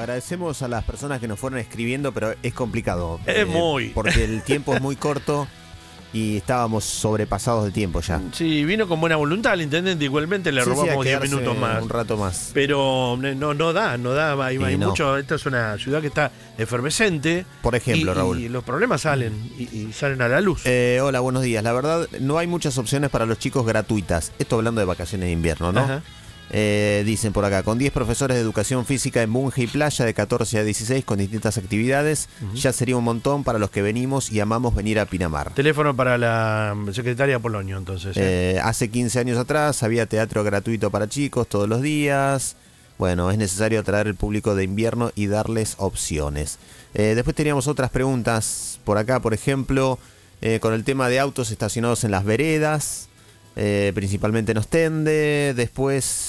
agradecemos a las personas que nos fueron escribiendo, pero es complicado. Muy. Porque el tiempo es muy corto y estábamos sobrepasados de tiempo ya. Sí, vino con buena voluntad al intendente, igualmente le robamos 10 minutos más. Un rato más. Pero no da, hay no. mucho. Esta es una ciudad que está efervescente. Por ejemplo, Raúl. Y los problemas salen y salen a la luz. Hola, buenos días. La verdad, no hay muchas opciones para los chicos gratuitas. Esto hablando de vacaciones de invierno, ¿no? Ajá. Dicen por acá, con 10 profesores de educación física en Bunge y Playa de 14 a 16 con distintas actividades, ya sería un montón para los que venimos y amamos venir a Pinamar. Teléfono para la secretaria Polonio, entonces. Hace 15 años atrás había teatro gratuito para chicos todos los días. Bueno, es necesario atraer al público de invierno y darles opciones. Después teníamos otras preguntas por acá, por ejemplo, con el tema de autos estacionados en las veredas, principalmente en Ostende. Después